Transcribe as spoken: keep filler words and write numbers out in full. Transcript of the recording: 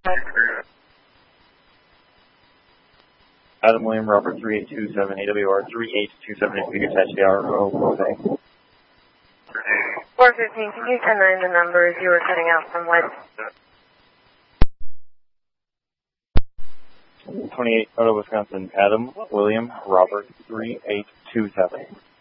Adam William Robert three eight two seven, A W R three eight two seven, if you can attach the hour of okay. four fifteen, can you ten nine the numbers you were cutting out from what? twenty-eight, Ottawa, Wisconsin, Adam William Robert three eight two seven.